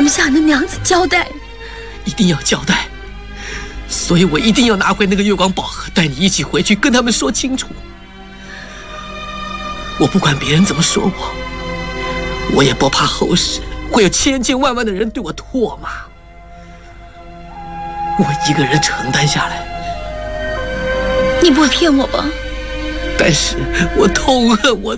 怎么向你的娘子交代？ 一定要交代，所以我一定要拿回那个月光宝盒，带你一起回去跟他们说清楚。我不管别人怎么说我也不怕后世会有千千万万的人对我唾骂。我一个人承担下来。 你不会骗我吧？ 但是我痛恨我